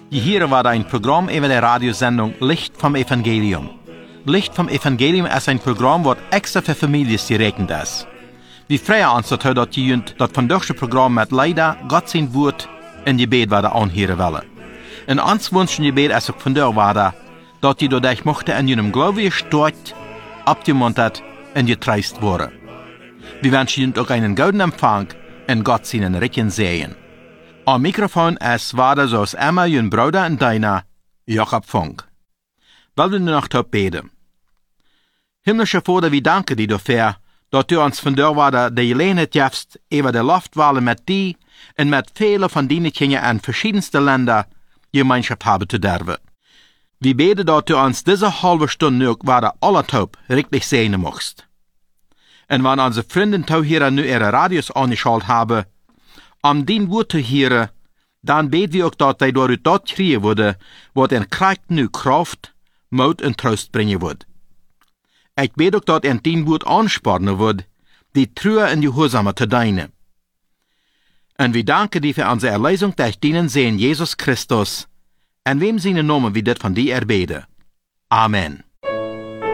Hier war ein Programm über der Radiosendung Licht vom Evangelium. Licht vom Evangelium ist ein Programm, das extra für Familien gerechnet ist. Wir freuen uns, dass das von deutsche Programm mit leider Gott sein Wort in die Gebet werden anhören wollen. Und uns wünschen Gebet ist auch von der Warte, dass die dadurch mochte in ihrem Glaube gestärkt, abgemuntert und getreist wurde. Wir wünschen Ihnen auch einen guten Empfang und Gott seinen Recken sehen. Am Mikrofon ist Warte zoals Emma, Ihren Bruder und deiner, Jakob Funk. Wollen wir noch beten? Himmlischer Vater, wir danken dir dafür, dass du uns von der Warte die Gelegenheit gibst, über die Luftwahlen mit dir und mit vielen von deinen Kindern in verschiedensten Ländern Gemeinschaft haben zu dürfen. Wir beten, dass du uns diese halbe Stunde noch Warte alle taub richtig sehen magst. Und wenn unsere Freunde hier nu ihre Radios angeschaltet haben, um dein Wort zu hören, dann beten wir auch, dass die durch das kriegen würde, was in Krieg nu Kraft, Mut und Trost bringen wird. Ich bete auch, dass in dein Wort anspornen wird, die Treue und die Gehorsame zu dienen. Und wir danken dir für unsere Erlösung durch deinen Sohn Jesus Christus, in wem seine Namen wir das von dir erbeten. Amen.